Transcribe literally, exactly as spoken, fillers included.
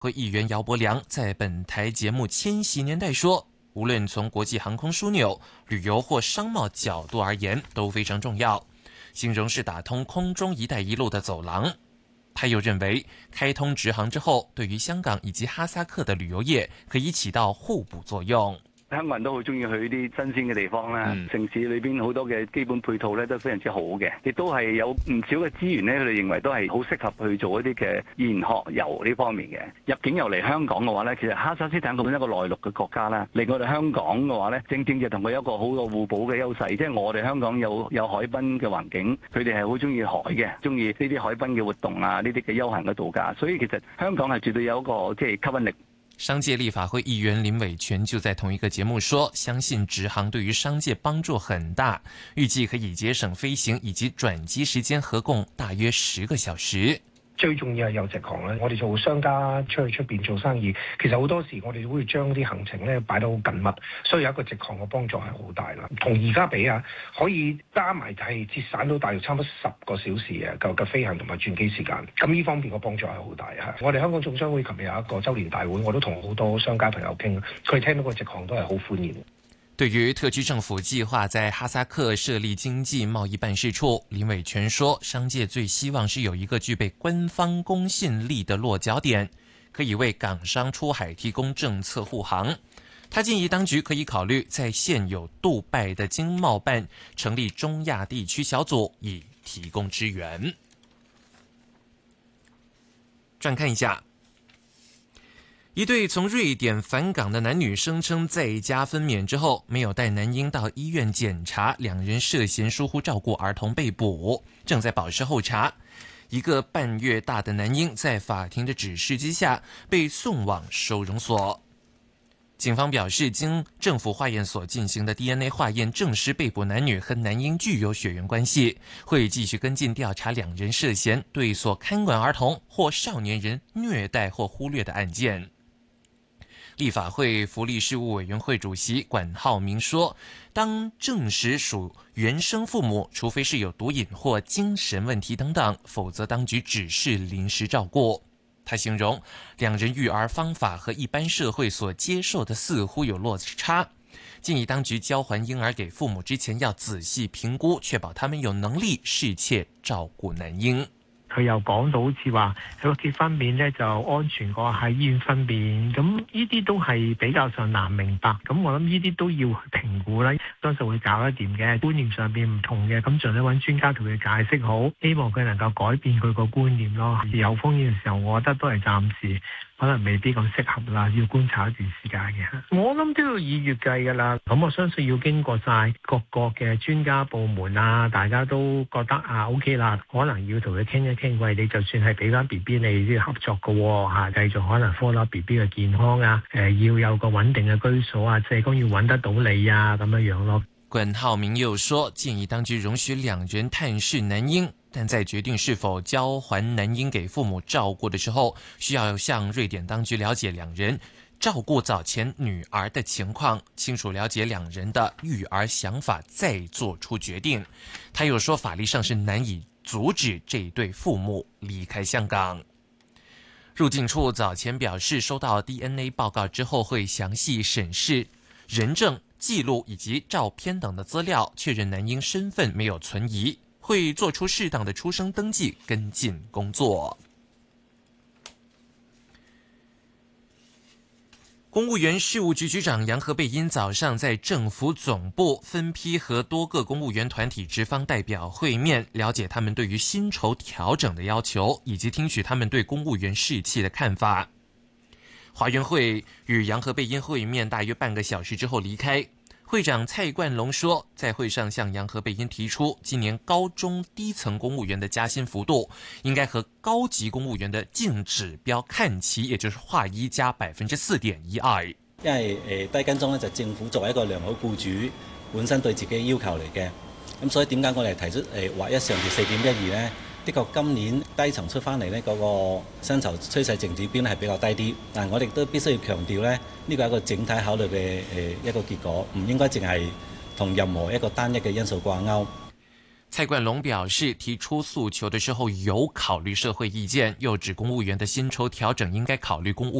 会议员姚伯良在本台节目《千禧年代》说，无论从国际航空枢纽、旅游或商贸角度而言，都非常重要，形容是打通空中一带一路的走廊。他又认為開通直航之後，對於香港以及哈薩克的旅遊業可以起到互補作用。 香港人都好中意去啲新鮮嘅地方啦，嗯、城市裏邊好多嘅基本配套咧都非常之好嘅，亦都係有唔少嘅資源咧，佢哋認為都係好適合去做一啲嘅研學遊呢方面嘅。入境遊嚟香港嘅話咧，其實哈薩斯坦佢本身一個內陸嘅國家啦，嚟我哋香港嘅話咧，正正就同佢有一個好嘅互補嘅優勢，即係我哋香港有有海濱嘅環境，佢哋係好中意海嘅，中意呢啲海濱嘅活動啊，呢啲嘅休閒嘅度假，所以其實香港係絕對有一個即係吸引力。 商界立法會議員林偉全就在同一個節目說，相信直航對於商界幫助很大，預計可以節省飛行以及轉機時間合共大約十個小時。 最重要係有直航咧，我哋做商家出去出邊做生意，其實好多時我哋會將啲行程咧擺到好緊密，所以有一個直航嘅幫助係好大啦。同而家比啊，可以加埋係節省到大約差唔多十個小時嘅嘅嘅飛行同埋轉機時間，咁呢方面個幫助係好大嚇。我哋香港總商會琴日有一個週年大會，我都同好多商家朋友傾，佢哋聽到個直航都係好歡迎。 對於特區政府計劃在哈薩克設立經濟貿易辦事處，林偉全說，商界最希望是有一個具備官方公信力的落腳點，可以為港商出海提供政策護航。他建議當局可以考慮在現有杜拜的經貿辦成立中亞地區小組，以提供支援。轉看一下。一對從瑞典返港的男女聲稱在家分娩之後沒有帶男嬰到醫院檢查，兩人涉嫌疏忽照顧兒童被捕，正在保釋候查。一個半月大的男嬰在法庭的指示之下被送往收容所。警方表示，經政府化驗所進行的 D N A 化驗證實被捕男女和男嬰具有血緣關係，會繼續跟進調查兩人涉嫌對所看管兒童或少年人虐待或忽略的案件。立法會福利事務委員會主席管浩明說，當證實屬原生父母，除非是有毒癮或精神問題等等，否則當局只是臨時照顧。他形容兩人育兒方法和一般社會所接受的似乎有落差，建議當局交還嬰兒給父母之前要仔細評估，確保他們有能力適切照顧男嬰。 佢又講到好似話喺屋企分娩咧就安全過喺醫院分娩，咁呢啲都係比較上難明白，咁我諗呢啲都要評估啦，當時會搞得掂嘅。觀念上邊唔同嘅，咁盡量揾專家同佢解釋好，希望佢能夠改變佢個觀念咯。有風險嘅時候，我覺得都係暫時可能未必咁適合啦，要觀察一段時間嘅。我諗都要以月計㗎啦，咁我相信要經過晒各個嘅專家部門啊，大家都覺得啊 OK 啦，可能要同佢傾一傾，喂，你就算係俾翻 B B 你都要合作嘅喎嚇，繼續可能 follow B B 嘅健康啊，誒、呃、要有個穩定嘅居所啊，社工要揾得到你啊咁樣樣咯。 管浩明又說，建議當局容許兩人探視男嬰，但在決定是否交還男嬰給父母照顧的時候，需要向瑞典當局了解兩人照顧早前女兒的情況，清楚了解兩人的育兒想法，再做出決定。他又說，法律上是難以阻止這對父母離開香港。入境處早前表示，收到 D N A 報告之後，會詳細審視人證、記錄以及照片等的資料，確認男嬰身份沒有存疑，會做出適當的出生登記跟進工作。公務員事務局局長楊何蓓茵早上在政府總部分批和多個公務員團體職方代表會面，了解他們對於薪酬調整的要求，以及聽取他們對公務員士氣的看法。華員會與楊何蓓茵會面大約半個小時之後離開。會長蔡冠龍說，在會上向楊何蓓茵提出，今年高中低層公務員的加薪幅度應該和高級公務員的淨指標看齊，也就是劃一加百分之四點一二。 因為誒低跟中咧就政府作為一個良好僱主本身對自己要求嚟嘅，咁所以點解我哋提出誒劃一上調四點一二呢？的確今年低層出翻嚟呢嗰個薪酬趨勢淨指標咧係比較低啲，但係我哋都必須要強調咧，呢個係一個整體考慮嘅誒一個結果，唔應該淨係同任何一個單一嘅因素掛鈎。 蔡冠龙表示，提出诉求的时候有考虑社会意见，又指公务员的薪酬调整应该考虑公务